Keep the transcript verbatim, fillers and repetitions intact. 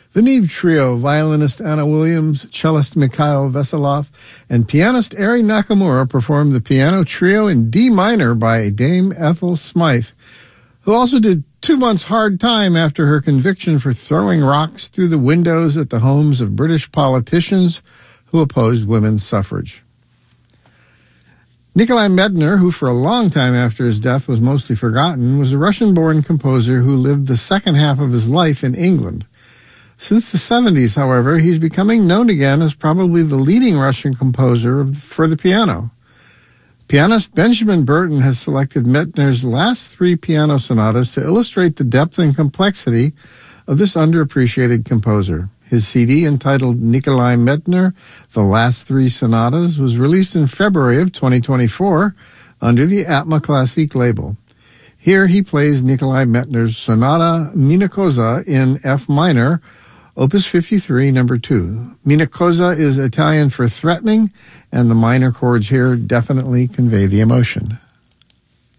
The Neve Trio, violinist Anna Williams, cellist Mikhail Veselov, and pianist Ari Nakamura performed the piano trio in D minor by Dame Ethel Smythe, who also did Two Months' Hard Time after her conviction for throwing rocks through the windows at the homes of British politicians who opposed women's suffrage. Nikolai Medtner, who for a long time after his death was mostly forgotten, was a Russian-born composer who lived the second half of his life in England. Since the seventies, however, he's becoming known again as probably the leading Russian composer of, for the piano. Pianist Benjamin Burton has selected Medtner's last three piano sonatas to illustrate the depth and complexity of this underappreciated composer. His C D, entitled Nikolai Medtner, The Last Three Sonatas, was released in February of twenty twenty-four under the Atma Classique label. Here he plays Nikolai Medtner's Sonata Minacosa in F minor, Opus fifty-three, number two. Minacosa is Italian for threatening, and the minor chords here definitely convey the emotion.